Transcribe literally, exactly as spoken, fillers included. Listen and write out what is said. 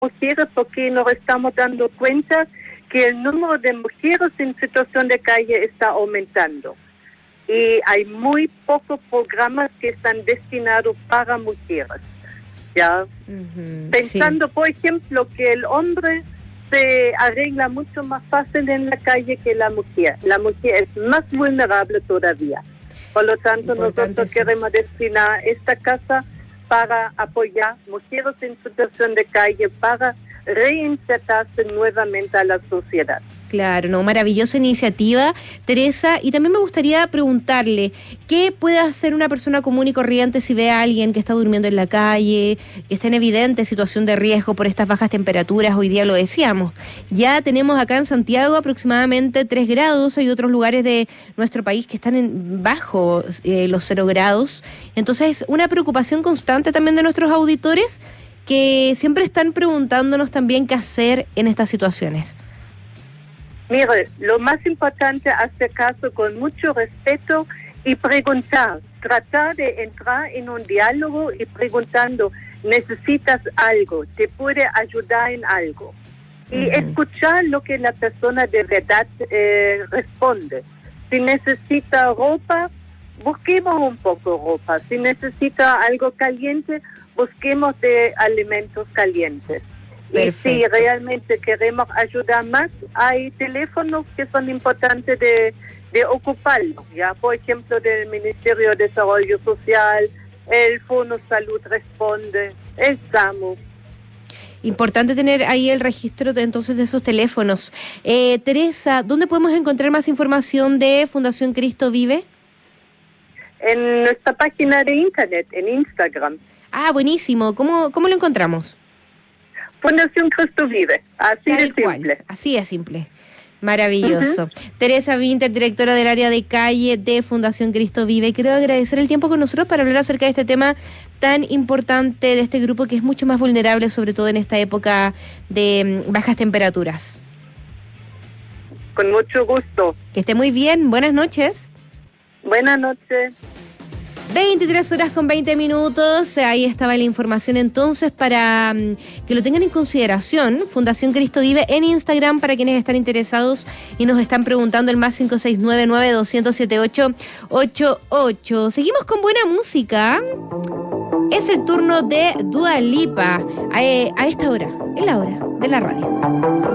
mujeres porque nos estamos dando cuenta que el número de mujeres en situación de calle está aumentando. Y hay muy pocos programas que están destinados para mujeres. ¿Ya? Uh-huh, Pensando, sí. por ejemplo, que el hombre se arregla mucho más fácil en la calle que la mujer. La mujer es más vulnerable todavía. Por lo tanto, Importante nosotros sí. queremos destinar esta casa para apoyar mujeres en situación de calle, para reinsertarse nuevamente a la sociedad. Claro, no, maravillosa iniciativa, Teresa. Y también me gustaría preguntarle, ¿qué puede hacer una persona común y corriente si ve a alguien que está durmiendo en la calle, que está en evidente situación de riesgo por estas bajas temperaturas? Hoy día lo decíamos. Ya tenemos acá en Santiago aproximadamente tres grados, hay otros lugares de nuestro país que están en bajo eh, los cero grados. Entonces, una preocupación constante también de nuestros auditores que siempre están preguntándonos también qué hacer en estas situaciones. Mire, lo más importante es hacer caso con mucho respeto y preguntar, tratar de entrar en un diálogo y preguntando, ¿necesitas algo? ¿Te puede ayudar en algo? Y uh-huh. escuchar lo que la persona de verdad eh, responde. Si necesita ropa, busquemos un poco ropa. Si necesita algo caliente, busquemos de alimentos calientes. Perfecto. Y si realmente queremos ayudar más, hay teléfonos que son importantes de, de ocuparlos, ya, por ejemplo, del Ministerio de Desarrollo Social, el Fono Salud Responde, el SAMU. Importante tener ahí el registro de, entonces de esos teléfonos. Eh, Teresa, ¿dónde podemos encontrar más información de Fundación Cristo Vive? En nuestra página de internet, en Instagram. Ah, buenísimo. ¿Cómo, cómo lo encontramos? Fundación Cristo Vive, así Tal de simple. Cual. Así es simple. Maravilloso. Uh-huh. Teresa Winter, directora del área de calle de Fundación Cristo Vive. Quiero agradecer el tiempo con nosotros para hablar acerca de este tema tan importante de este grupo que es mucho más vulnerable, sobre todo en esta época de bajas temperaturas. Con mucho gusto. Que esté muy bien. Buenas noches. Buenas noches. veintitrés horas con veinte minutos, ahí estaba la información entonces para um, que lo tengan en consideración. Fundación Cristo Vive en Instagram para quienes están interesados y nos están preguntando el más cinco seis nueve nueve dos cero siete ocho ocho ocho. Seguimos con buena música. Es el turno de Dua Lipa a, a esta hora, es la hora de la radio.